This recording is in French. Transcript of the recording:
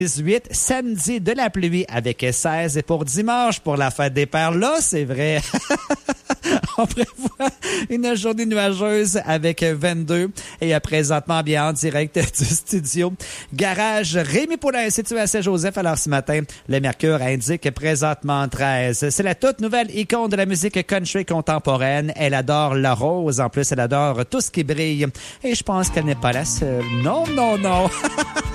18, samedi de la pluie avec 16 et pour dimanche, pour la fête des pères, là, c'est vrai. On prévoit une journée nuageuse avec 22 et présentement bien en direct du studio Garage Rémi Poulain situé à Saint-Joseph. Alors ce matin, le mercure indique présentement 13. C'est la toute nouvelle icône de la musique country contemporaine. Elle adore la rose. En plus, elle adore tout ce qui brille. Et je pense qu'elle n'est pas la seule. Non, non, non.